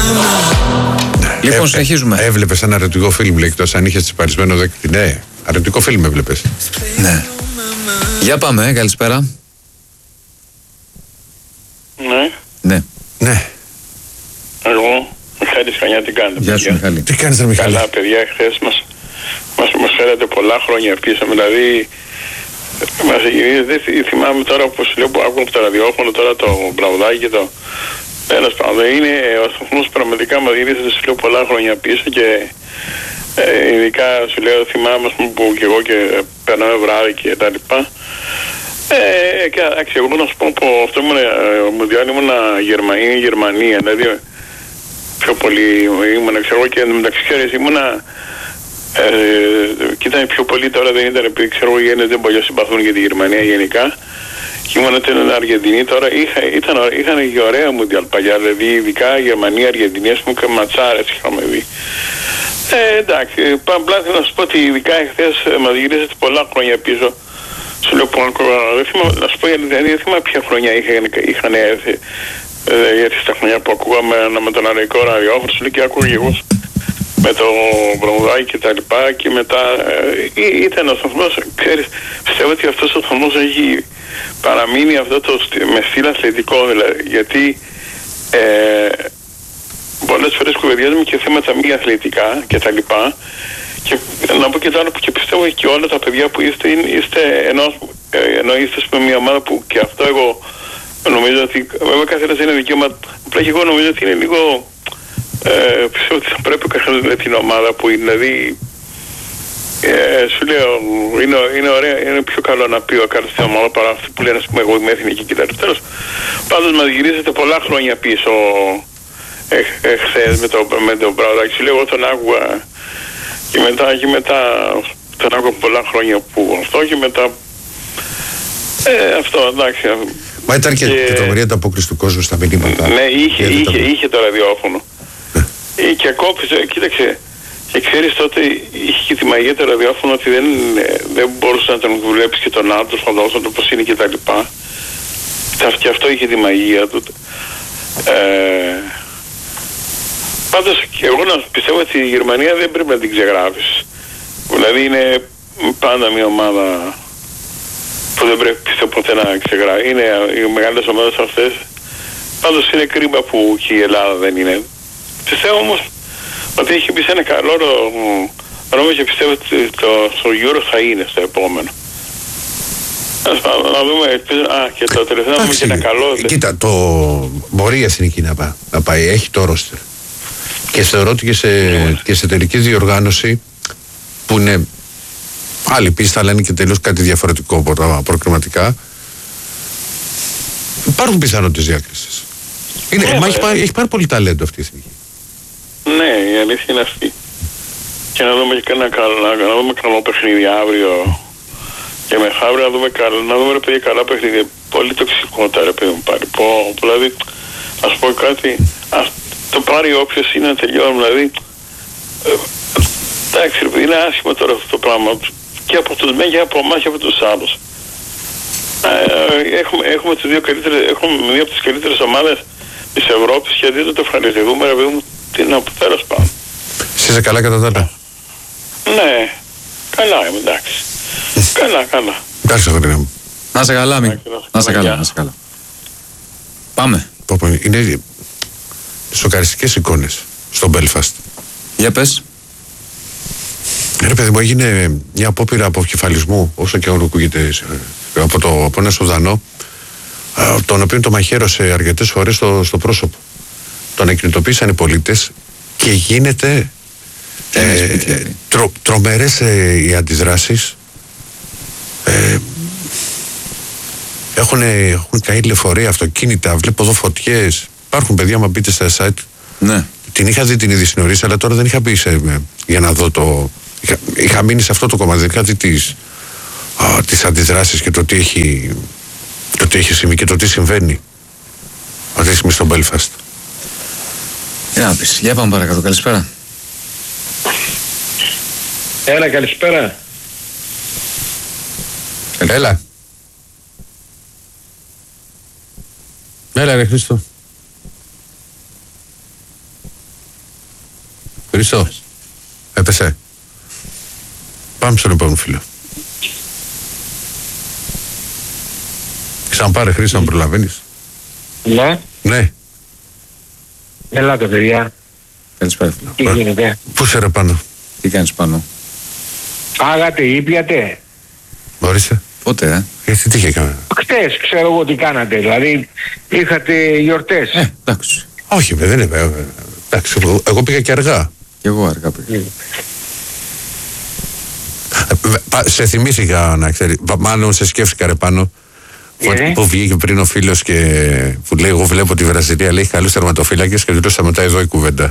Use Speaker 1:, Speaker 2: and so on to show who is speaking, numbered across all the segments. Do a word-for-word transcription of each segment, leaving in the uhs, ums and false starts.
Speaker 1: Λοιπόν, ε, συνεχίζουμε.
Speaker 2: Έβλεπες ένα αρνητικό φιλμ, λέει, εκτός αν είχες τσιπαρισμένο δέκτη. Ναι, αρνητικό φιλμ έβλεπες.
Speaker 1: Ναι. Για πάμε, ε, καλησπέρα.
Speaker 3: Ναι.
Speaker 1: Ναι.
Speaker 2: Ναι.
Speaker 3: Εγώ, Μιχάλης Χανιά, τι κάνετε?
Speaker 1: Γεια σου, Μιχάλη.
Speaker 2: Τι κάνεις, ρε Μιχάλη?
Speaker 3: Καλά, παιδιά, χθες μας, μας, μας φέρατε πολλά χρόνια πίσω. Δηλαδή, μας γυρίζει, δεν θυμάμαι τώρα που σου λέω που άκουγα από το ραδιόφωνο τώρα το μπραβδάκι και το... Τέλος πάντων, είναι ο σταθμός πραγματικά μας γυρίζει, σου λέω, πολλά χρόνια πίσω και ε, ειδικά σου λέω, θυμάμαι που και εγώ και περνάμε βράδυ και τα λοιπά. Ε, και εντάξει, εγώ να σου πω που αυτό ήμουν, ο Μουντιάλ ήμουν Γερμανία, Γερμανία, δηλαδή πιο πολύ ήμουν, ξέρω και μεταξύ ξέρεις ήμουνα, ε, και ήταν πιο πολύ τώρα δεν ήταν, επειδή ξέρω οι Έλληνες δεν πολύ συμπαθούν για τη Γερμανία γενικά. Και ήμουν στην Αργεντινή τώρα, είχα, ήταν, είχαν και ωραία Μουντιάλ παλιά, δηλαδή ειδικά Γερμανία, Αργεντινή, ας πούμε και ματσάρες είχαμε δει. Ε, εντάξει, απλά θέλω να σου πω ότι ειδικά εχθές μας γυρίσατε πολλά χρόνια πίσω. Σου λέω που δεν θυμάμαι, να σου πω γιατί δεν θυμάμαι ποια χρόνια είχαν, είχαν έρθει, ε, έρθει στα χρόνια που ακούγαμε με τον αραϊκό ραδιόφωνο, σου λέω και ακούγα εγώ με το Μπρομουδάκι και τα λοιπά και μετά ε, ήταν ο σταθμός, ξέρεις, πιστεύω ότι αυτός ο σταθμός έχει παραμείνει αυτό το με στυλ αθλητικό, δηλαδή, γιατί ε, πολλές φορές κουβεντιάζουμε και θέματα μη αθλητικά και τα λοιπά. Και να πω και το άλλο που και πιστεύω και όλα τα παιδιά που είστε, είστε ενώ, ενώ είστε με μια ομάδα που και αυτό εγώ νομίζω ότι βέβαια καθένας είναι δικαίωμα, απλά και εγώ νομίζω ότι είναι λίγο ε, πιστεύω ότι θα πρέπει ο καθένας με την ομάδα που είναι, δηλαδή ε, σου λέω είναι, είναι ωραία, είναι πιο καλό να πει ο καθένας στην ομάδα παρά αυτή που λένε ας πούμε εγώ είμαι εθνική και τα λοιπά. Τέλος πάντως μας γυρίσατε πολλά χρόνια πίσω εχθές με το, με το Μπραδάκι, σου λέω εγώ τον άκουγα και μετά, και μετά τον άκουγα πολλά χρόνια που αυτό και μετά ε, αυτό εντάξει.
Speaker 2: Μα ήταν και, και το βρει ανταπόκριση του κόσμου στα μηνύματα.
Speaker 3: Ναι, είχε, είχε, είχε, είχε το ραδιόφωνο. ε, και κόπησε, κοίταξε, και ξέρεις τότε είχε και τη μαγεία το ραδιόφωνο ότι δεν, δεν μπορούσε να τον δουλέψει και τον άντρο φαντάζομαι όπως είναι και τα λοιπά. Και αυτό είχε τη μαγεία του. Ε, πάντως και εγώ να πιστεύω ότι η Γερμανία δεν πρέπει να την ξεγράφεις. Δηλαδή είναι πάντα μια ομάδα που δεν πρέπει πιστεύω ποτέ να ξεγράφει. Είναι οι μεγάλες ομάδες αυτές. Πάντως είναι κρίμα που και η Ελλάδα δεν είναι. Πιστεύω όμως ότι έχει μπει σε ένα καλό ρόλο και πιστεύω ότι το, το Euro θα είναι στο επόμενο. Να δούμε, α, και το τελευταίο να δούμε και ένα καλό.
Speaker 2: Κοίτα, το μπορεί η Εθνική να πάει, να πάει, έχει το ρόστερ. Και θεωρώ ότι και σε, και σε τελική διοργάνωση που είναι άλλη πίστα, αλλά είναι και τελείως κάτι διαφορετικό από τα προκριματικά, υπάρχουν πιθανότητες διάκρισης. Είναι,
Speaker 3: ναι,
Speaker 2: μα
Speaker 3: ναι.
Speaker 2: έχει, πάρει, έχει πάρει πολύ ταλέντο αυτή η Εθνική.
Speaker 3: Ναι, η αλήθεια είναι αυτή. Και να δούμε και ένα καλό, να, να δούμε καλό παιχνίδι αύριο και μεθαύριο να δούμε καλά, να δούμε ρε παιδί καλά παιχνίδι. Πολύ τοξικότητα ρε παιδί μου πάρει. Πω, δηλαδή, ας πω κάτι, ας το πάρει όποιος είναι να τελειώνει, δηλαδή, ε, εντάξει ρε παιδί, είναι άσχημο τώρα αυτό το πράγμα και από τους μεν και από εμάς και από τους άλλους. Ε, έχουμε, έχουμε, τις δύο καλύτερες, έχουμε μία από τις καλύτερες ομάδες της Ευρώπης και αντί το ευχαριστηθούμε ρε παιδί μου, τι να πω, τέλος πάντων.
Speaker 2: Εσύ είσαι καλά κατά τα άλλα?
Speaker 3: Ναι, καλά είμαι, εντάξει. Καλά, καλά.
Speaker 2: Εντάξει, αγόρι μου.
Speaker 1: Να σε καλά, μην. Να σε καλά, να σε καλά. Πάμε.
Speaker 2: Είναι σοκαριστικές εικόνες στο Μπέλφαστ.
Speaker 1: Για πες.
Speaker 2: Ρε παιδί μου, έγινε μια απόπειρα αποκεφαλισμού, όσο και όλο ακούγεται, από, το, από ένα Σουδανό, τον οποίο το μαχαίρωσε αρκετές φορές στο, στο πρόσωπο. Τον εκνητοποίησαν οι πολίτες και γίνεται ε, ε, τρο, τρομερές ε, οι αντιδράσεις. Ε, έχουν, έχουν καεί λεωφορεία, αυτοκίνητα, βλέπω εδώ φωτιές. Υπάρχουν παιδιά, μα μπείτε στα site.
Speaker 1: Ναι.
Speaker 2: Την είχα δει την είδηση νωρίς, αλλά τώρα δεν είχα μπει σε, για να δω το... Είχα, είχα μείνει σε αυτό το κομμάτι, δεν είχα δει τις, α, τις αντιδράσεις και το τι έχει, το τι έχει συμβεί και το τι συμβαίνει αυτή τη στιγμή στο Belfast.
Speaker 1: Για να πεις, για πάμε παρακάτω, καλησπέρα.
Speaker 4: Έλα, καλησπέρα.
Speaker 2: Έλα. Έλα ρε Χρήστο. Χρήστο, έπεσε. Πάμε στον επόμενο φίλο. Ξαναπάρε Χρήστο, αν προλαβαίνεις.
Speaker 4: Ναι.
Speaker 2: Ναι.
Speaker 4: Ελάτε παιδιά.
Speaker 1: Καλησπέρα φίλο.
Speaker 4: Τι γίνεται?
Speaker 2: Πού σε ρε πάνω.
Speaker 1: Τι κάνεις πάνω?
Speaker 4: Φάγατε, ήπιατε?
Speaker 2: Ορίστε.
Speaker 1: Πότε, ε?
Speaker 2: Γιατί τι είχε κάνει.
Speaker 4: Χτες ξέρω εγώ τι κάνατε. Δηλαδή είχατε γιορτές.
Speaker 1: Ε, εντάξει.
Speaker 2: Όχι, βε, δεν είναι. ε, Εντάξει, εγώ- εγώ πήγα και αργά.
Speaker 1: Κι εγώ αργά πήγα.
Speaker 2: Ε, βε, πα- Σε θυμήθηκα να ξέρει. Πα- Μάλλον σε σκέφτηκα ρε πάνω. Που,
Speaker 4: Ε.
Speaker 2: που βγήκε πριν ο φίλος και που λέει: Εγώ βλέπω τη Βραζιλία, λέει: Έχει καλούς τερματοφύλακες και του μετά εδώ η κουβέντα.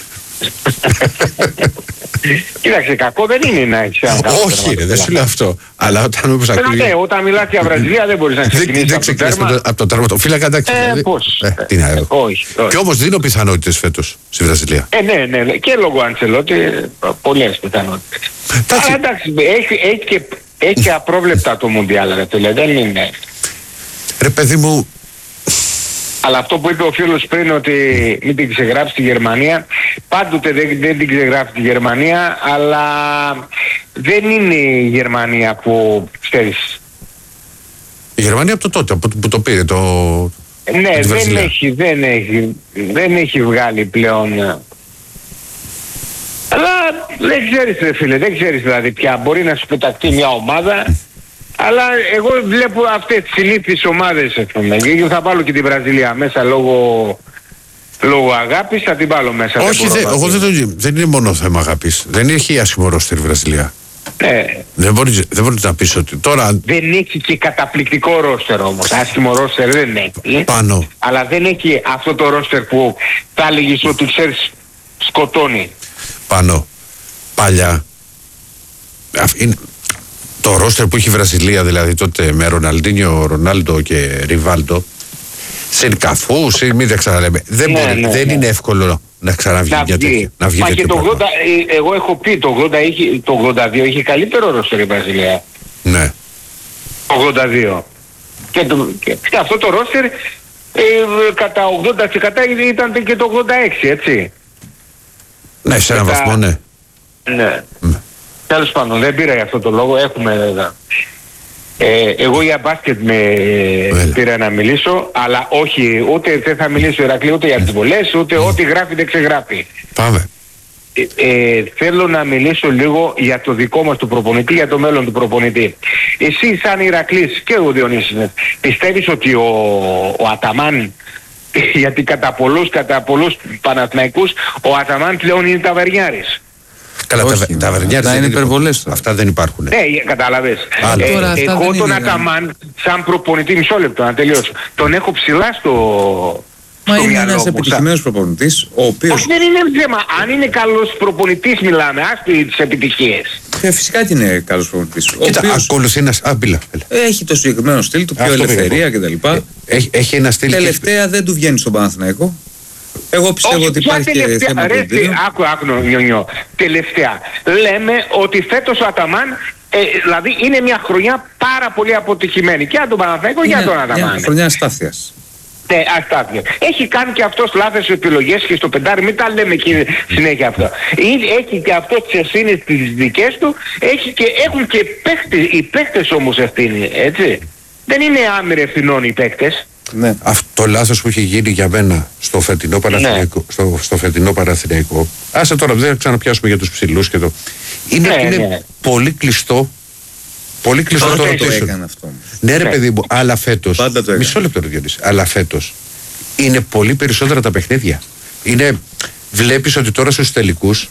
Speaker 4: Κοίταξε, κακό δεν είναι να έχεις ένα καλό
Speaker 2: Όχι, ρε, δεν
Speaker 4: τερματοφύλακα.
Speaker 2: σου λέω αυτό. Αλλά όταν μου
Speaker 4: Ε,
Speaker 2: ακούει.
Speaker 4: ναι, όταν μιλάς για Βραζιλία δεν μπορείς να
Speaker 2: Δεν
Speaker 4: ξεκινήσεις
Speaker 2: δεν
Speaker 4: από το
Speaker 2: ξεκινάς
Speaker 4: τέρμα.
Speaker 2: από το- από το τερματοφύλακα, εντάξει.
Speaker 4: Ε,
Speaker 2: δηλαδή.
Speaker 4: πώς.
Speaker 2: Ε, τι να
Speaker 4: Ε,
Speaker 2: λέω.
Speaker 4: όχι, όχι.
Speaker 2: Και όμως δίνω πιθανότητες φέτος στη Βραζιλία.
Speaker 4: Ε, ναι, ναι, ναι, και λόγω Αντσελότη πολλές πιθανότητες.
Speaker 2: Εντάξει.
Speaker 4: Αλλά εντάξει, έχει, έχει, και, έχει και απρόβλεπτα το Μουντιάλ, ρε φίλε, δεν είναι.
Speaker 2: Ρε παιδί μου,
Speaker 4: Αλλά αυτό που είπε ο φίλος πριν ότι μην την ξεγράψει τη Γερμανία, πάντοτε δεν, δεν την ξεγράφει τη Γερμανία, αλλά δεν είναι η Γερμανία που ξέρεις.
Speaker 2: η Γερμανία από το τότε, από το που το πήρε το.
Speaker 4: Ναι,
Speaker 2: τη
Speaker 4: δεν
Speaker 2: Βραζιλία.
Speaker 4: έχει, δεν, έχει, δεν έχει βγάλει πλέον. ε. Αλλά δεν ξέρεις ρε φίλε, δεν ξέρεις δηλαδή πια. Μπορεί να σου πεταχτεί μια ομάδα, αλλά εγώ βλέπω αυτές τις συνήθεις ομάδες, ας πούμε. Και θα βάλω και την Βραζιλία μέσα λόγω, λόγω αγάπης, θα την βάλω μέσα.
Speaker 2: Όχι,
Speaker 4: μπορώ
Speaker 2: δε,
Speaker 4: να
Speaker 2: εγώ
Speaker 4: βάλω.
Speaker 2: δεν, το, δεν είναι μόνο θέμα αγάπης. Δεν έχει άσχημο ρόστερ η Βραζιλία.
Speaker 4: Ναι.
Speaker 2: Δεν μπορείς, δεν μπορείς να πεις ότι τώρα
Speaker 4: Δεν έχει και καταπληκτικό ρόστερ όμως. Άσχημο ρόστερ δεν έχει.
Speaker 2: πάνω.
Speaker 4: Αλλά δεν έχει αυτό το ρόστερ που θα έλεγες ότι ξέρεις σκοτώνει.
Speaker 2: Πάνω. Παλιά. Αυ- είναι- το ρόστερ που έχει η Βραζιλία δηλαδή τότε με Ροναλντίνιο, Ρονάλντο και Ριβάλντο. Συν Καφού, συν μην τα ξαναλέμε. Δεν,
Speaker 4: Ναι,
Speaker 2: μπορεί,
Speaker 4: ναι,
Speaker 2: δεν
Speaker 4: ναι.
Speaker 2: είναι εύκολο να ξαναβγεί
Speaker 4: Να
Speaker 2: μια
Speaker 4: βγει.
Speaker 2: τέτοια. Να βγει
Speaker 4: Μα και
Speaker 2: τέτοιο
Speaker 4: το
Speaker 2: πράγμα.
Speaker 4: ογδόντα, ε, εγώ έχω πει το ογδόντα, είχε, το ογδόντα δύο είχε καλύτερο ρόστερ η Βραζιλία.
Speaker 2: Ναι.
Speaker 4: Το ογδόντα δύο. Και, το, και, και αυτό το ρόστερ ε, κατά ογδόντα τοις εκατό ήταν και το ογδόντα έξι, έτσι.
Speaker 2: Ναι, σε έναν
Speaker 4: Μετά-
Speaker 2: βαθμό, ναι.
Speaker 4: Ναι.
Speaker 2: Ναι.
Speaker 4: Τέλος πάντων, δεν πήρα για αυτό το λόγο. Έχουμε εδώ. Ε, εγώ για μπάσκετ με
Speaker 2: Έλα.
Speaker 4: πήρα να μιλήσω, αλλά όχι, ούτε δεν θα μιλήσω Ηρακλή, ούτε για τις βολές, ούτε ό,τι γράφει δεν ξεγράφει.
Speaker 2: Πάμε.
Speaker 4: Ε, ε, θέλω να μιλήσω λίγο για το δικό μας του προπονητή, για το μέλλον του προπονητή. Εσύ σαν Ηρακλής και ο Διονύσης, πιστεύεις ότι ο, ο Αταμάν, γιατί κατά πολλούς, κατά πολλούς Παναθηναϊκούς, ο Αταμάν πλέον είναι ταβερνιάρης.
Speaker 2: Καλά,
Speaker 1: Όχι,
Speaker 2: τα,
Speaker 1: μα,
Speaker 2: τα βερνιάρια
Speaker 1: αυτά
Speaker 2: δεν
Speaker 1: είναι υπερβολές τώρα.
Speaker 2: Αυτά δεν υπάρχουν.
Speaker 4: Ναι, κατάλαβες.
Speaker 2: Άλλο.
Speaker 4: Ε,
Speaker 1: Τώρα αυτά
Speaker 4: εγώ
Speaker 1: δεν
Speaker 4: τον
Speaker 1: είναι,
Speaker 4: Αταμάν, σαν προπονητή, μισό λεπτό να τελειώσω, τον έχω ψηλά στο,
Speaker 1: Μα
Speaker 4: στο
Speaker 1: είναι
Speaker 4: μυαλό
Speaker 1: ένας
Speaker 4: μου.
Speaker 1: επιτυχημένος προπονητής, ο οποίος
Speaker 4: Όχι, δεν είναι θέμα. Αν είναι καλός προπονητής μιλάμε, άστι τις επιτυχίες.
Speaker 1: ε, φυσικά και είναι καλός προπονητής. Ο
Speaker 2: Κοίτα,
Speaker 1: οποίος
Speaker 2: ακολουθεί ένα. Α, μπήλα. έλα.
Speaker 1: έχει το συγκεκριμένο στυλ του, πιο
Speaker 2: Αυτό πήγα
Speaker 1: ελευθερία
Speaker 2: εγώ.
Speaker 1: κτλ.
Speaker 2: Έχει, έχει ένα στυλ. και-
Speaker 1: Τελευταία δεν του βγαίνει στον Παναθηναϊκό. Εγώ πιστεύω
Speaker 4: Όχι,
Speaker 1: ότι
Speaker 4: ποια
Speaker 1: υπάρχει και
Speaker 4: τελευταία,
Speaker 1: θέμα
Speaker 4: ρε,
Speaker 1: πολιτήριο.
Speaker 4: άκου, άκου, νιονιό. Τελευταία. Λέμε ότι φέτος ο Αταμάν, ε, δηλαδή είναι μια χρονιά πάρα πολύ αποτυχημένη. Και για τον Παναθηναϊκό και για τον
Speaker 1: Είναι
Speaker 4: Αταμάν.
Speaker 1: μια χρονιά αστάθειας.
Speaker 4: Ναι, αστάθεια. Έχει κάνει και αυτός λάθος επιλογές και στο πεντάρι, μην τα λέμε και συνέχεια αυτό. Ή- Έχει και αυτός τις ευθύνες τις δικές του, έχει και, έχουν και παίχτες, οι παίχτες όμως ευθύνη, έτσι. Δεν είναι άμυροι ευθυνών οι παίχτες.
Speaker 1: Ναι.
Speaker 2: Αυτό το λάθος που είχε γίνει για μένα στο φετινό Παναθηναϊκό, στο, στο φετινό Παναθηναϊκό. Άσε τώρα, δεν θα ξαναπιάσουμε για τους ψηλούς και το. Είναι,
Speaker 4: Ναι,
Speaker 2: είναι
Speaker 4: ναι.
Speaker 2: πολύ κλειστό. Πολύ κλειστό
Speaker 4: Τώρα
Speaker 2: το
Speaker 4: το
Speaker 1: Το
Speaker 2: rotation.
Speaker 1: έκανε αυτό.
Speaker 2: Ναι, ρε
Speaker 4: Ναι.
Speaker 2: παιδί μου, αλλά φέτος.
Speaker 1: Πάντα το έκανε.
Speaker 2: Μισό λεπτό, ρε Διονύση. Αλλά φέτος είναι πολύ περισσότερα τα παιχνίδια. Είναι, βλέπεις ότι τώρα στους τελικούς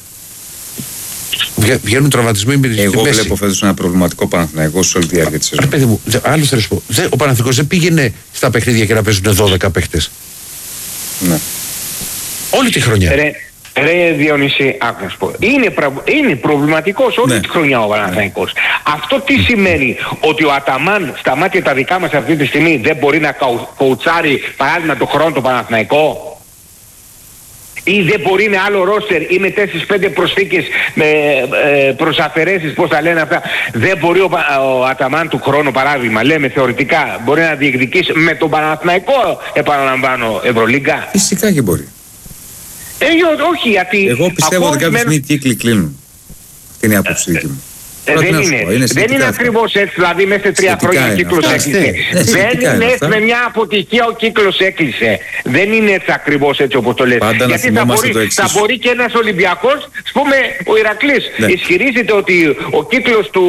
Speaker 2: βγα- βγαίνουν τραυματισμοί με τη
Speaker 1: Εγώ
Speaker 2: μέση.
Speaker 1: βλέπω φέτος ένα προβληματικό Παναθηναϊκό σε όλη τη διάρκεια της
Speaker 2: Ρε
Speaker 1: σεζόν.
Speaker 2: παιδί μου, δε- άλλο θέλω να σου πω. Δε- ο Παναθηναϊκός δεν πήγαινε στα παιχνίδια και να παίζουν δώδεκα παίχτες.
Speaker 1: Ναι.
Speaker 2: Όλη τη χρονιά.
Speaker 4: Ρε, ρε Διονύση, άκου να σου πω. Είναι, πρα- είναι προβληματικός όλη
Speaker 1: Ναι.
Speaker 4: τη χρονιά ο Παναθηναϊκός. Αυτό τι σημαίνει, ότι ο Αταμάν στα μάτια τα δικά μας αυτή τη στιγμή δεν μπορεί να καου- κοουτσάρει παράδειγμα το χρόνο το Παναθηναϊκό. Ή δεν μπορεί με άλλο ρόστερ ή με τέσσερις πέντε προσθήκες με ε, προσαφαιρέσεις, πώς τα λένε αυτά. Δεν μπορεί ο, Πα- ο Αταμάν του χρόνου, παράδειγμα, λέμε θεωρητικά, μπορεί να διεκδικήσει με τον Παναθηναϊκό, επαναλαμβάνω, Ευρωλίγκα.
Speaker 1: Φυσικά και μπορεί.
Speaker 4: Ε, όχι, γιατί...
Speaker 1: Εγώ πιστεύω ότι κάποια στιγμή οι κύκλοι κλείνουν. Αυτή είναι η άποψη δική μου.
Speaker 4: Ε, δεν είναι, είναι, δεν είναι ακριβώς έτσι, δηλαδή μέσα σε τρία χρόνια ο κύκλος έκλεισε. Δεν είναι έτσι, με μια αποτυχία ο κύκλος έκλεισε. Δεν είναι έτσι ακριβώς έτσι όπως το λες.
Speaker 1: Πάντα
Speaker 4: γιατί θα μπορεί,
Speaker 1: το
Speaker 4: θα μπορεί και ένας Ολυμπιακός, ας πούμε ο Ηρακλής, ναι. ισχυρίζεται ότι ο κύκλος του,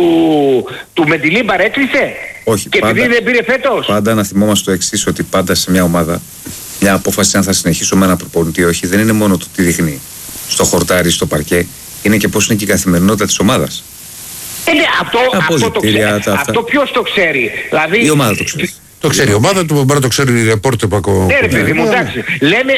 Speaker 4: του Μεντιλίμπαρ έκλεισε.
Speaker 1: Όχι,
Speaker 4: και
Speaker 1: πάντα,
Speaker 4: επειδή δεν πήρε φέτος.
Speaker 1: Πάντα να θυμόμαστε το εξής, ότι πάντα σε μια ομάδα μια απόφαση αν θα συνεχίσω με ένα προπονητή ή όχι δεν είναι μόνο το τι δείχνει στο χορτάρι, στο παρκέ, είναι και πώς είναι και η καθημερινότητα της ομάδας.
Speaker 4: Ε, ναι, αυτό, αυτό, το ξέρει, αυτό ποιος το ξέρει. Δηλαδή,
Speaker 1: η ομάδα το ξέρει.
Speaker 2: Το ξέρει η ομάδα του, μπορεί να το ξέρει η ρεπόρτερ που ακόμα.
Speaker 4: Ναι, ρε παιδί μου, εντάξει. Λέμε,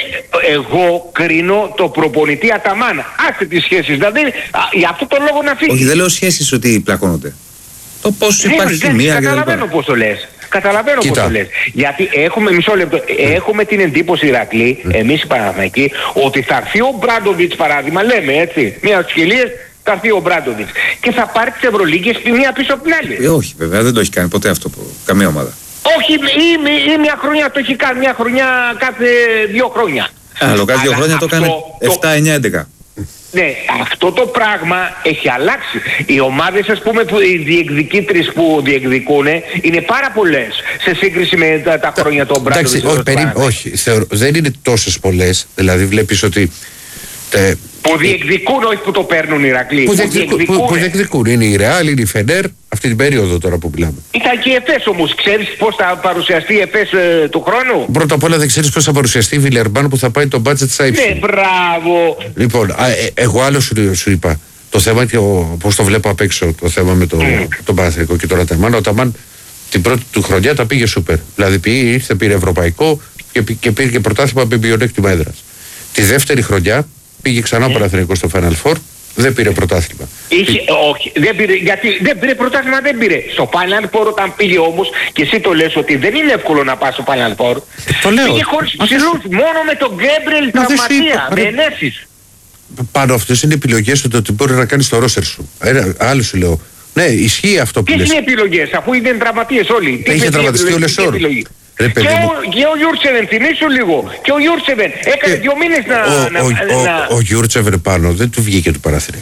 Speaker 4: εγώ κρίνω το προπονητή Αταμάν. Άστε τις σχέσεις. Δηλαδή, για αυτό το λόγο να φύγει.
Speaker 1: Όχι, δεν λέω σχέσεις ότι πλακώνονται. Το πώς υπάρχει χημεία.
Speaker 4: Καταλαβαίνω πώς το λες. Καταλαβαίνω πώς το λες. Γιατί έχουμε, μισό λεπτό, έχουμε την εντύπωση, Ηρακλή, εμείς οι Παναθηναϊκοί, ότι θα έρθει ο Μπράντοβιτς, παράδειγμα, λέμε έτσι, μία από τις χιλίες, θα έρθει ο Μπράντοβιτς και θα πάρει τις Ευρωλίγκες τη μία πίσω από την άλλη.
Speaker 1: Ε, όχι, βέβαια, δεν το έχει κάνει ποτέ αυτό καμία ομάδα.
Speaker 4: Όχι, ή, ή μια χρονιά το έχει κάνει, μια χρονιά κάθε δύο χρόνια.
Speaker 1: Άλλο, κάθε δύο χρόνια το έκανε επτά εννιά έντεκα.
Speaker 4: Ναι, αυτό το πράγμα έχει αλλάξει. Οι ομάδες, ας πούμε, που, οι διεκδικήτρες που διεκδικούν είναι πάρα πολλές σε σύγκριση με τα, τα χρόνια των Μπράντοβιτς.
Speaker 2: Εντάξει, όχι, περί, όχι θεωρώ, δεν είναι τόσες πολλές. Δηλαδή βλέπεις ότι... Τε,
Speaker 4: που διεκδικούν, όχι που το παίρνουν οι Ηρακλοί.
Speaker 2: Που, που, διεκδικούν. Που, που διεκδικούν. Είναι η Ρεάλ, είναι η Φενέρ, αυτή την περίοδο τώρα που μιλάμε.
Speaker 4: Ήταν και η Εφές όμως. Ξέρεις πώς θα παρουσιαστεί η Εφές ε, του χρόνου?
Speaker 2: Πρώτα απ' όλα δεν ξέρεις πώς θα παρουσιαστεί η Βιλερμπάν που θα πάει το μπάτζετ στα ύψη.
Speaker 4: Ναι, μπράβο.
Speaker 2: Λοιπόν, α, ε, εγώ άλλο σου, σου είπα. Το θέμα και πώς το βλέπω απ' έξω, το θέμα με το, mm. τον Παναθηναϊκό και τον Αταμάν. Ο Αταμάν την πρώτη του χρονιά τα πήγε σούπερ. Δηλαδή πήγε, ήρθε, πήρε ευρωπαϊκό και, και πήρε και πρωτάθλημα με μειονέκτημα έδρας. Τη δεύτερη χρονιά πήγε ξανά ο Παναθηναϊκός στο Final Four, δεν πήρε πρωτάθλημα.
Speaker 4: Είχε, Πή... Όχι, δεν πήρε, γιατί δεν πήρε πρωτάθλημα, δεν πήρε. Στο Final Four όταν πήγε όμως, και εσύ το λες ότι δεν είναι εύκολο να πας στο Final Four,
Speaker 2: το λέω.
Speaker 4: Πήγε χωρίς ψηλούς, μόνο με τον Γκέμπρελ τραυματία, με ενέσεις.
Speaker 2: Πάνω αυτές είναι επιλογές του ότι μπορεί να κάνεις το ρόστερ σου. Ένα, άλλο σου λέω. Ναι, ισχύει αυτό που λες.
Speaker 4: Ποιες είναι επιλογές, αφού είναι τραυματίες όλοι?
Speaker 2: Είχε τραυματιστεί ο Λεσόρ.
Speaker 4: Και ο, και ο Γιούρτσεβεν, θυμίσου λίγο. Και ο Γιούρτσεβεν έκανε και δύο μήνες να...
Speaker 2: Ο,
Speaker 4: να,
Speaker 2: ο,
Speaker 4: να...
Speaker 2: ο, ο Γιούρτσεβεν πάνω δεν του βγήκε του Παναθηναϊκού.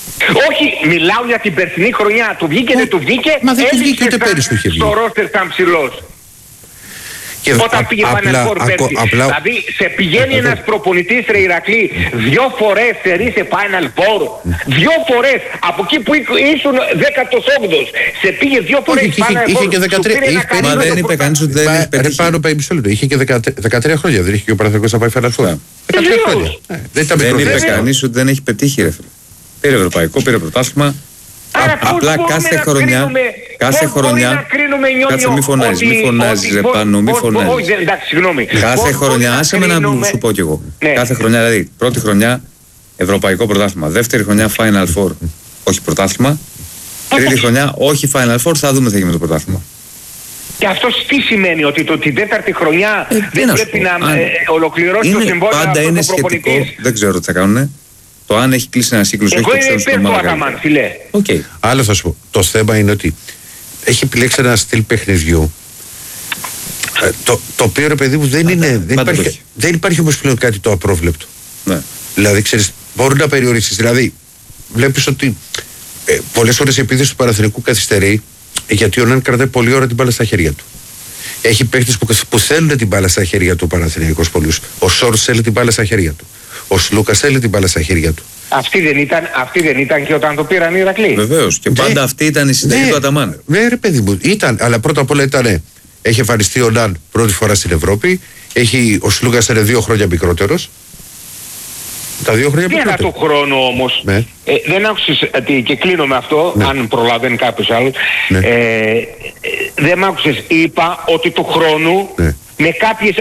Speaker 4: Όχι, μιλάω για την περσινή χρονιά. Του βγήκε, ο, δεν του βγήκε.
Speaker 2: Μα δεν του βγήκε ούτε πέρυσι του είχε βγει.
Speaker 4: Στο ρόστερ ήταν ψηλός. Και όταν α, πήγε Final Four πέρσι. Απλά... Δηλαδή σε πηγαίνει ένας προπονητής, ρε Ηρακλή, δυο φορές σε ρί σε Final Four. Δυο φορές. Από εκεί που ήσουν δέκατος όγδοος. Σε πήγε δυο φορές Final Four.
Speaker 2: Είχε και δεκατρία.
Speaker 1: Μα δεν είπε κανείς ότι δεν έχει πετύχει.
Speaker 2: Πάνω πάει μισό λεπτό. Είχε και δεκατρία χρόνια. Δεν είχε και ο Παναθηναϊκός να πάει Final Four. δεκατρία χρόνια.
Speaker 1: Δεν είπε κανείς ότι δεν έχει πετύχει, ρε φίλε. Πήρε ευρωπαϊκό, πήρε πρωτάθλημα.
Speaker 4: Άρα
Speaker 1: απλά κάθε χρονιά, κρίνουμε, κάθε χρονιά, κάτσε μη φωνάζεις, μη φωνάζεις ρε πάνω, μη φωνάζεις.
Speaker 4: Εντάξει, συγγνώμη.
Speaker 1: Κάθε χρονιά, άσε με να σου πω κι εγώ. Ναι. Κάθε χρονιά, δηλαδή, πρώτη χρονιά ευρωπαϊκό πρωτάθλημα, δεύτερη χρονιά Final Four, όχι πρωτάθλημα, τρίτη χρονιά όχι Final Four, θα δούμε τι θα γίνει με το πρωτάθλημα.
Speaker 4: Και αυτό τι σημαίνει, ότι το, την τέταρτη χρονιά ε, δεν πρέπει να αν, ε, ολοκληρώσει το συμβόλαιο
Speaker 1: πάντα είναι σχετικό, δεν ξέρω τι θα κάνουνε. Το αν έχει κλείσει ένα κύκλο,
Speaker 4: εγώ είμαι υπέρ του Αταμάν, φιλέ.
Speaker 1: Okay.
Speaker 2: Άλλο θα σου πω. Το θέμα είναι ότι έχει επιλέξει ένα στυλ παιχνιδιού. Ε, το, το οποίο ρε παιδί μου δεν είναι. Πάντα, δεν, πάντα υπάρχει, δεν υπάρχει όμως πλέον κάτι το απρόβλεπτο.
Speaker 1: Ναι.
Speaker 2: Δηλαδή ξέρεις, μπορεί να περιορίσεις. Δηλαδή, βλέπεις ότι ε, πολλές φορές η επίθεση του Παναθηναϊκού καθυστερεί γιατί ο Ναν κρατάει πολλή ώρα την μπάλα στα χέρια του. Έχει παίχτες που, που θέλουν την μπάλα στα χέρια του Παναθηναϊκός πολλούς. Ο Σόρτ θέλει την μπάλα στα χέρια του. Ο Σλούκας θέλει την μπάλα στα χέρια του.
Speaker 4: Αυτή δεν ήταν, αυτή δεν ήταν και όταν το πήραν οι Ηρακλοί.
Speaker 1: Βεβαίως. Και πάντα ναι, αυτή ήταν η συνταγή ναι, του Αταμάν.
Speaker 2: Ναι, ρε παιδί μου, ήταν. Αλλά πρώτα απ' όλα ήταν. Έχει εμφανιστεί ο Ναν πρώτη φορά στην Ευρώπη. Έχει, ο Σλούκας ήταν δύο χρόνια μικρότερος. Τα δύο χρόνια μικρότερος.
Speaker 4: Πήρα το χρόνο όμως. Ναι. Ε, δεν άκουσες, και κλείνω με αυτό, ναι, αν προλαβαίνει κάποιος άλλος. Ναι. Ε, ε, δεν μ' άκουσες. Είπα ότι του χρόνου ναι, με κάποιες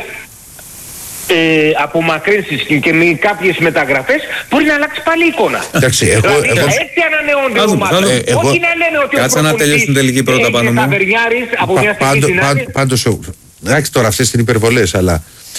Speaker 4: Ε, απομακρύνσεις και με κάποιες μεταγραφές μπορεί να αλλάξει πάλι η εικόνα.
Speaker 2: Εντάξει, εγώ,
Speaker 4: δηλαδή,
Speaker 2: εγώ,
Speaker 4: έτσι ανανεώνται οι ομάδες. Ε, εγώ, όχι να λένε ότι
Speaker 1: κάτσε να τελειώσουν τελική πρώτα πάνω μου.
Speaker 4: Από μια στιγμή στην άλλη.
Speaker 2: Πάντως, εντάξει τώρα αυτές είναι υπερβολές, αλλά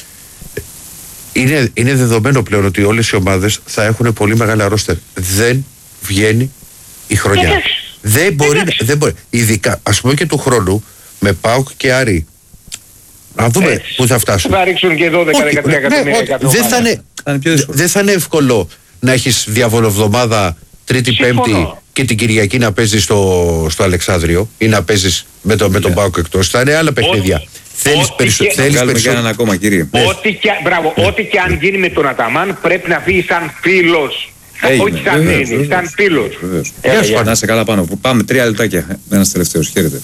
Speaker 2: είναι, είναι δεδομένο πλέον ότι όλες οι ομάδες θα έχουν πολύ μεγάλα ρόστερ. Δεν βγαίνει η χρονιά. Ε, δεν, μπορεί, δεν μπορεί. Ειδικά, ας πούμε και του χρόνου, με ΠΑΟΚ και Άρη, Να δούμε
Speaker 4: Έτσι.
Speaker 2: πού θα φτάσουν.
Speaker 4: Θα ρίξουν και δώδεκα με δεκατρία εκατομμύρια.
Speaker 2: Δεν θα είναι, δεν θα είναι εύκολο να έχεις διαβολοβδομάδα Τρίτη-Πέμπτη και την Κυριακή να παίζεις στο, στο Αλεξάνδριο ή να παίζεις με, το, με τον Πάοκ εκτός. Θα είναι άλλα παιχνίδια. Θέλεις περισσότερο.
Speaker 1: έναν ακόμα, κύριε.
Speaker 4: Ό,τι και, μπράβο, ό,τι και αν γίνει με τον Αταμάν πρέπει να φύγει σαν φίλος. Όχι σαν φίλος, σαν φίλος.
Speaker 1: Να είσαι καλά πάνω. Πάμε τρία λεπτάκια. Ένας τελευταίος. Χαίρετε.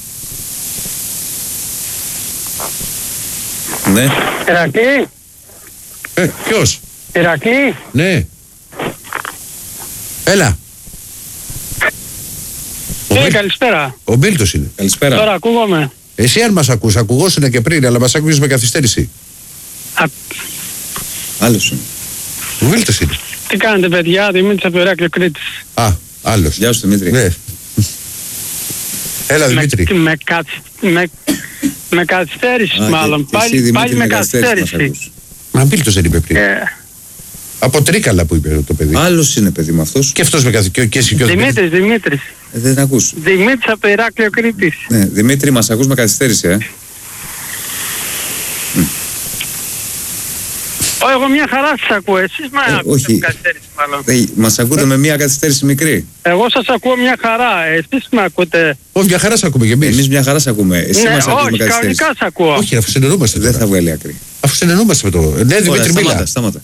Speaker 1: Ναι.
Speaker 5: Ηρακλή.
Speaker 2: Ε, ποιος?
Speaker 5: Ηρακλή.
Speaker 2: Ναι. Έλα. Ο,
Speaker 5: Ε,
Speaker 2: Μπίλ...
Speaker 5: καλησπέρα.
Speaker 2: ο Μπίλτος είναι.
Speaker 1: Καλησπέρα.
Speaker 5: Τώρα ακούγομαι.
Speaker 2: Εσύ αν μας ακούς, ακουγόσουν και πριν, αλλά μας άκουγες με καθυστέρηση.
Speaker 5: Α,
Speaker 1: Άλλος είναι.
Speaker 2: Ο Μπίλτος είναι.
Speaker 5: τι κάνετε παιδιά, Δημήτρης από το Ηράκλειο Κρήτης.
Speaker 2: Α, άλλος.
Speaker 1: Γεια σου, Δημήτρη.
Speaker 2: Ναι. Έλα, Δημήτρη.
Speaker 5: Με, με, καθ, με, με καθυστέρηση
Speaker 1: Α,
Speaker 5: μάλλον.
Speaker 1: και- και εσύ,
Speaker 5: Πάλι,
Speaker 1: Δημήτρη,
Speaker 5: πάλι με
Speaker 1: καθυστέρηση μας
Speaker 5: καθυστέρηση.
Speaker 1: ακούς.
Speaker 2: Μα Μπίλτος δεν είπε πριν.
Speaker 5: Ε,
Speaker 2: Από Τρίκαλα που είπε το παιδί.
Speaker 1: Άλλος είναι, παιδί μου, αυτός.
Speaker 2: Και αυτός με καθυστέρηση. Και εσύ και ο Δημήτρης.
Speaker 5: Δημήτρης, Δημήτρης.
Speaker 1: Ε, δεν ακούς.
Speaker 5: Δημήτρης από το Ηράκλειο Κρήτης.
Speaker 1: Ναι, Δημήτρη, μας ακούς με καθυστέρηση, ε.
Speaker 5: Ω, εγώ μια χαρά σας ακούω. Εσείς μα
Speaker 1: Ε,
Speaker 5: ακούτε
Speaker 1: όχι.
Speaker 5: με καθυστέρηση μάλλον.
Speaker 1: Ε, μας ακούτε με μια καθυστέρηση μικρή.
Speaker 5: Εγώ σας ακούω μια χαρά. Εσείς με ακούτε.
Speaker 2: Όχι, μια χαρά σ' ακούμε και εμείς.
Speaker 1: Εμείς μια χαρά σε ακούμε. Εσύ
Speaker 5: Ναι,
Speaker 1: μας ακούς με
Speaker 5: όχι,
Speaker 1: καθυστέρηση.
Speaker 5: κανονικά σας ακούω.
Speaker 2: Όχι, αφού συνεννοούμαστε.
Speaker 1: Δεν
Speaker 2: τώρα.
Speaker 1: θα βγάλει άκρη.
Speaker 2: Αφού συνεννοούμαστε με το. Ναι,
Speaker 1: Ωραία,
Speaker 2: Δημήτρη,
Speaker 1: στάματα,
Speaker 2: μίλα.
Speaker 1: στάματα.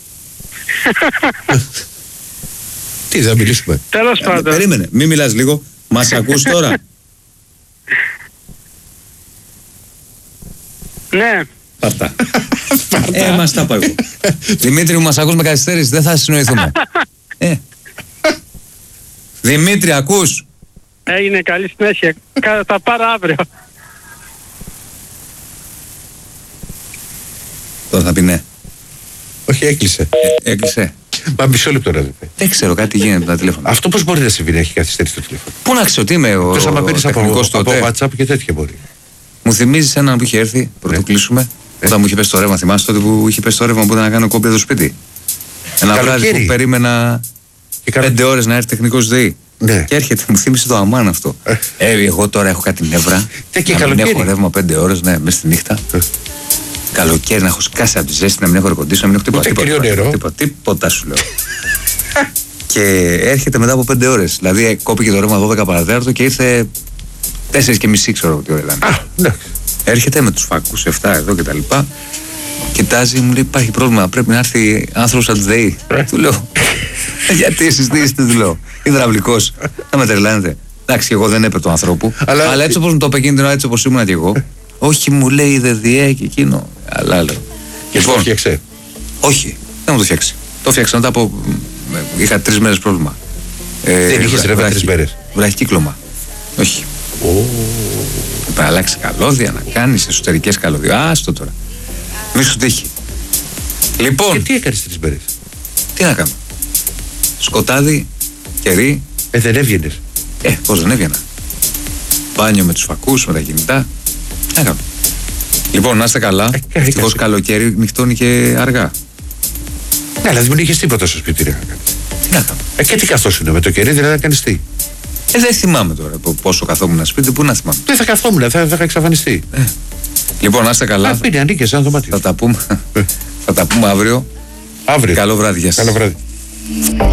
Speaker 2: Τι, δεν θα μιλήσουμε.
Speaker 5: Τέλος
Speaker 1: Ε,
Speaker 5: πάντων.
Speaker 1: Περίμενε, μην μιλάς λίγο. Μας ακούς τώρα.
Speaker 5: Ναι.
Speaker 1: Πάρτα. Ε, μας τα πω εγώ. Δημήτρη μου, μας ακούς με καθυστέρηση. Δεν θα συνοηθούμε. Ε. Δημήτρη, ακούς.
Speaker 5: Έγινε καλή συνέχεια. Κα- Θα πάρω αύριο.
Speaker 1: Τώρα θα πει ναι.
Speaker 2: Όχι, έκλεισε.
Speaker 1: Ε, Έκλεισε.
Speaker 2: Μα μισό λεπτό ρε αδερφέ.
Speaker 1: Δεν ξέρω, κάτι γίνεται με τα τηλέφωνα.
Speaker 2: Αυτό πώς μπορεί να συμβεί να έχει καθυστερήσει το τηλέφωνο.
Speaker 1: Πού να ξέρω, τι είμαι ο,
Speaker 2: Εκτός άμα
Speaker 1: ο
Speaker 2: παίρνεις από,
Speaker 1: τεχνικός
Speaker 2: από
Speaker 1: τότε.
Speaker 2: WhatsApp και τέτοια μπορεί.
Speaker 1: Μου θυμίζει έναν που είχε έρθει, πρωτού κλείσουμε. Όταν μου είχε πέσει το ρεύμα, θυμάσαι τότε που είχε πέσει το ρεύμα που ήταν να κάνω κόμπια στο σπίτι. Ένα βράδυ
Speaker 2: Καλοκαίρι.
Speaker 1: που περίμενα
Speaker 2: Και κάνω-
Speaker 1: πέντε ώρες να έρθει τεχνικός ΔΕΗ.
Speaker 2: Ναι.
Speaker 1: Και έρχεται, μου θύμισε το αμάν αυτό.
Speaker 2: Ε.
Speaker 1: Ε, εγώ τώρα έχω κάτι νεύρα.
Speaker 2: Ε, και
Speaker 1: να μην
Speaker 2: καλοκαίρι.
Speaker 1: έχω ρεύμα πέντε ώρες, ναι, μέσα στη νύχτα.
Speaker 2: Ε.
Speaker 1: Καλοκαίρι να έχω σκάσει από τη ζέστη, να μην έχω ρεκοντήσιο, να μην έχω τίποτα.
Speaker 2: Ούτε
Speaker 1: Τίποτα,
Speaker 2: κρύο νερό.
Speaker 1: τίποτα, τίποτα σου λέω. Και έρχεται μετά από πέντε ώρες. Δηλαδή ε, κόπηκε το ρεύμα δώδεκα παρατέταρτο και ήρθε τέσσερις και μισή, ξέρω τι ώρα ήταν.
Speaker 2: Α, εντάξει.
Speaker 1: Έρχεται με τους φακούς εφτά εδώ και τα λοιπά. Κοιτάζει, μου λέει υπάρχει πρόβλημα, πρέπει να έρθει άνθρωπος από τη ΔΕΗ. Του λέω, γιατί εσείς τι είστε, του λέω. Υδραυλικός, θα με τρελάνετε. Εντάξει, εγώ δεν έπαιρνε του ανθρώπου.
Speaker 2: Αλλά-
Speaker 1: Αλλά, έτσι όπως μου το είπε εκείνη την ώρα, έτσι όπως ήμουν και εγώ. Όχι, μου λέει η ΔΕΔΙΕ και εκείνο. Αλλά λέω.
Speaker 2: Και
Speaker 1: Λοιπόν,
Speaker 2: το φτιάξε.
Speaker 1: όχι, δεν μου το φτιάξει. Το φτιάξα μετά από. Είχα τρεις μέρες πρόβλημα. Ε,
Speaker 2: Δεν είχες ρεύμα τρεις μέρες.
Speaker 1: Βραχικύκλωμα. Όχι. Πρέπει να αλλάξει καλώδια, να κάνεις εσωτερικές καλώδια. Άστο τώρα. Μη σου τύχει. Λοιπόν,
Speaker 2: Και τι έκανες τρεις μέρες.
Speaker 1: τι να κάνω. Σκοτάδι, κερί.
Speaker 2: Ε, δεν έβγαινες.
Speaker 1: Ε, πώς δεν έβγαινα. Μπάνιο με τους φακούς, με τα κινητά. Τι να κάνω. Λοιπόν, να είστε καλά.
Speaker 2: Ε,
Speaker 1: Ευτυχώς
Speaker 2: ε,
Speaker 1: καλοκαίρι νυχτώνει και αργά.
Speaker 2: Ναι, αλλά δεν είχες τίποτα στο σπίτι. Ρε.
Speaker 1: Τι να κάνω.
Speaker 2: Ε, και τι καθόσουν με το κερί, δηλαδή να κάνεις τι.
Speaker 1: Ε, δεν θυμάμαι τώρα πο- πόσο καθόμουν σπίτι, πού να θυμάμαι.
Speaker 2: Δεν θα καθόμουν, θα, θα είχα εξαφανιστεί.
Speaker 1: Λοιπόν, να είστε καλά.
Speaker 2: Α, πίνει, ανήκες σε ένα δωμάτιο.
Speaker 1: Θα τα πούμε, θα τα πούμε αύριο.
Speaker 2: Αύριο.
Speaker 1: Καλό βράδυ για σας.
Speaker 2: Καλό βράδυ.